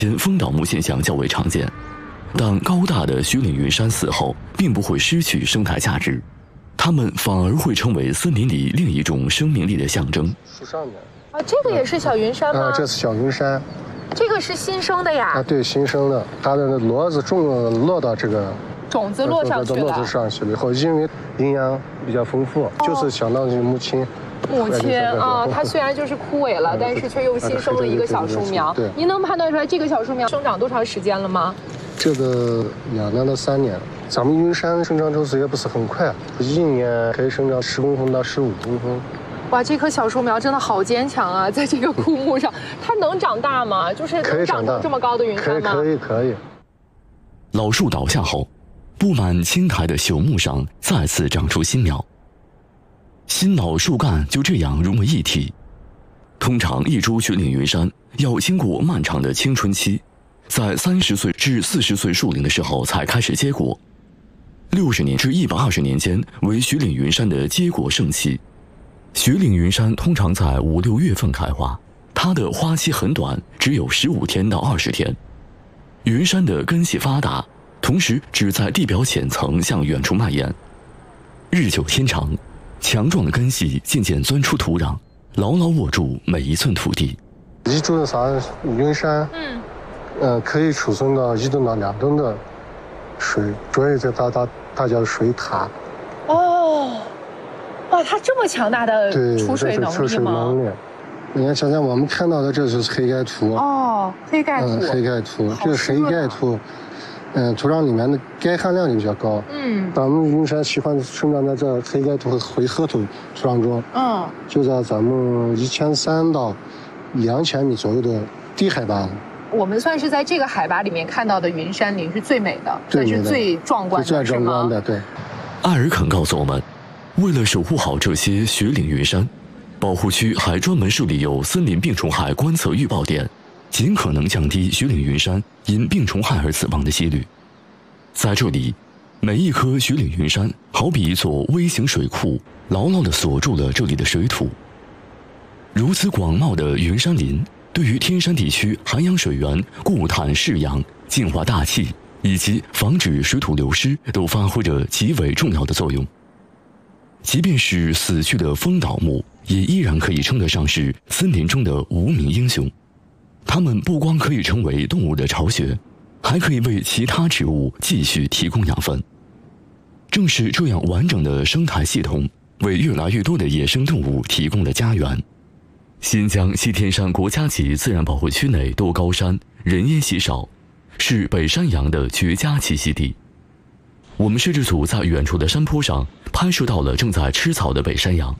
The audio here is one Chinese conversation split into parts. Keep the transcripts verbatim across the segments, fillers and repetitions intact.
间风倒木现象较为常见，但高大的雪岭云杉死后并不会失去生态价值，它们反而会成为森林里另一种生命力的象征。 树上面啊，这个也是小云杉吗？ 啊，这是小云杉。 这个是新生的呀？ 啊，对，新生的，它的螺子种落到这个种子落上去了， 落子上去了以后，因为营养比较丰富，哦、就是相当于母亲。 母亲啊，它虽然就是枯萎了，但是却又新生了一个小树苗。 对， 您能判断出来这个小树苗生长多长时间了吗？ 这个两年到三年。咱们云杉生长周期也不是很快，一年可以生长十公分到十五公分。 哇，这棵小树苗真的好坚强啊！在这个枯木上，它能长大吗？就是能长成这么高的云杉吗？ 可以，可以，可以。 老树倒下后，布满青苔的朽木上再次长出新苗。新老树干就这样融为一体。通常一株雪岭云杉要经过漫长的青春期，在三十岁至四十岁树龄的时候才开始结果。六十年至一百二十年间为雪岭云杉的结果盛期。雪岭云杉通常在五六月份开花，它的花期很短，只有十五天到二十天。云杉的根系发达，同时只在地表浅层向远处蔓延。日久天长，强壮的根系渐渐钻出土壤，牢牢握住每一寸土地。 一株啥云杉，嗯，呃，可以储存到一吨到两吨的水，所以这它它它叫水塔。 哦，哇，它这么强大的储水能力吗？ 你看，想想我们看到的这就是黑盖土。 哦，黑盖土。 嗯，黑盖土，这是黑盖土。嗯，土壤里面的钙含量就比较高。嗯，咱们云杉喜欢生长在这黑盖土和灰褐土土壤中。嗯，就在咱们一千三到两千米左右的低海拔。 我们算是在这个海拔里面看到的云杉林是最美的，算是最壮观的， 最壮观的。对。 艾尔肯告诉我们，为了守护好这些雪岭云杉，保护区还专门设立有森林病虫害观测预报点。尽可能降低雪岭云杉因病虫害而死亡的几率。在这里，每一棵雪岭云杉好比一座微型水库，牢牢地锁住了这里的水土。如此广袤的云杉林，对于天山地区涵养水源、固碳释氧、净化大气以及防止水土流失，都发挥着极为重要的作用。即便是死去的风倒木，也依然可以称得上是森林中的无名英雄。它们不光可以成为动物的巢穴，还可以为其他植物继续提供养分。正是这样完整的生态系统，为越来越多的野生动物提供了家园。新疆西天山国家级自然保护区内多高山，人烟稀少，是北山羊的绝佳栖息地。我们摄制组在远处的山坡上拍摄到了正在吃草的北山羊。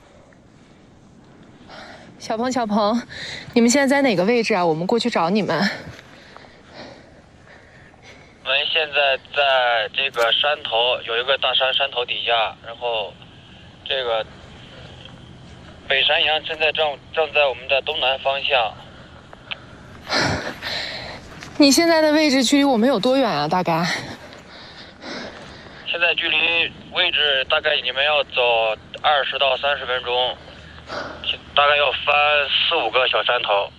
小鹏，小鹏，你们现在在哪个位置啊？我们过去找你们。我们现在在这个山头，有一个大山，山头底下，然后这个北山羊现在正正在我们的东南方向。 你现在的位置距离我们有多远啊？大概？ 现在距离位置大概你们要走二十到三十分钟。大概要翻四五个小山头。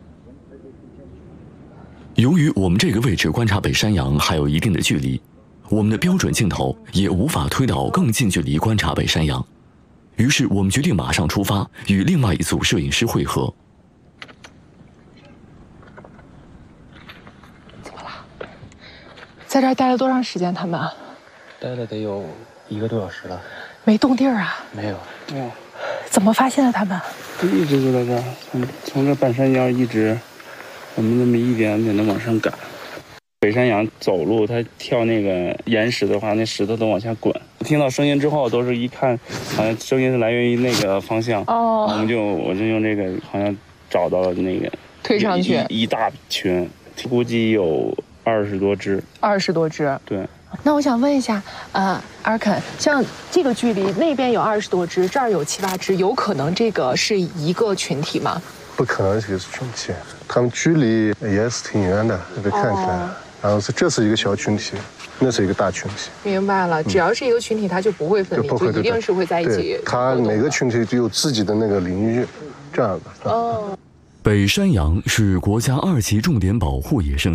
由于我们这个位置观察北山羊还有一定的距离，我们的标准镜头也无法推到更近距离观察北山羊，于是我们决定马上出发，与另外一组摄影师会合。 怎么了？在这儿待了多长时间？他们待了得有一个多小时了。 没动地儿啊？ 没有，没有。 怎么发现的他们？ 一直就在这儿，从从这半山腰一直，我们那么一点点的往上赶。北山羊走路，它跳那个岩石的话，那石头都往下滚。听到声音之后，都是一看，好像声音是来源于那个方向。哦。我们就我就用这个，好像找到了那个推上去一, 一大群，估计有二十多只。 二十多只。 对。 那我想问一下，呃，阿尔肯，像这个距离，那边有二十多只，这儿有七八只，有可能这个是一个群体吗？ 不可能是一个群体，它们距离也是挺远的，你可以看起来。哦、然后是这是一个小群体，那是一个大群体。 明白了，只要是一个群体，它就不会分离，就, 就一定是会在一起。 它每个群体都有自己的那个领域，这样的。 哦。 北山羊是国家二级重点保护野生